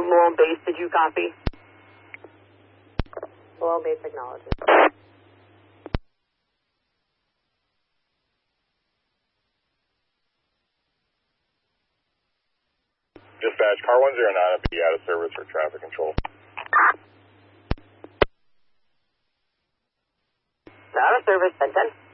Laurel Base, did you copy? Laurel Base acknowledges. Dispatch, car 109 will be out of service for traffic control. Out of service, 10-10.